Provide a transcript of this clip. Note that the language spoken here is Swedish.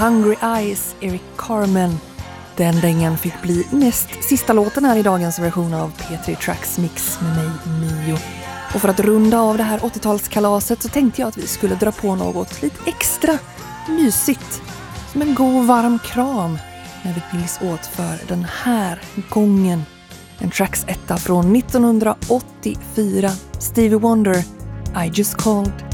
Hungry Eyes, Eric Carmen. Den dängan fick bli näst sista låten här i dagens version av P3 Tracks Mix med mig, Mio. Och för att runda av det här 80-talskalaset så tänkte jag att vi skulle dra på något lite extra mysigt. Som en god varm kram när vi skiljs åt för den här gången. En Tracks etta från 1984. Stevie Wonder, I Just Called